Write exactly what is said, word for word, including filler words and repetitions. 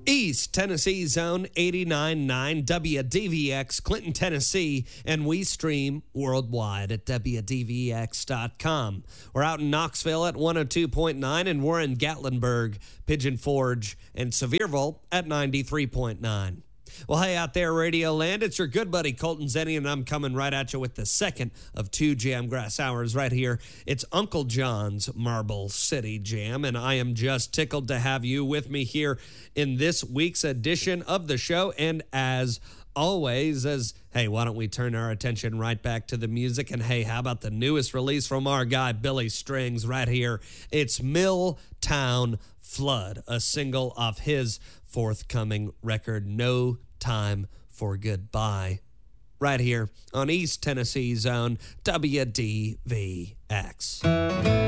East Tennessee Zone eighty-nine point nine W D V X, Clinton, Tennessee, and we stream worldwide at W D V X dot com. We're out in Knoxville at one oh two point nine, and we're in Gatlinburg, Pigeon Forge, and Sevierville at ninety-three point nine. Well, hey, out there, Radio Land, it's your good buddy Colton Zenny, and I'm coming right at you with the second of two Jamgrass Hours right here. It's Uncle John's Marble City Jam, and I am just tickled to have you with me here in this week's edition of the show. And as always, as hey, why don't we turn our attention right back to the music? And hey, how about the newest release from our guy Billy Strings right here? It's Milltown Flood, a single off his forthcoming record, No Time for Goodbye, right here on East Tennessee Zone W D V X.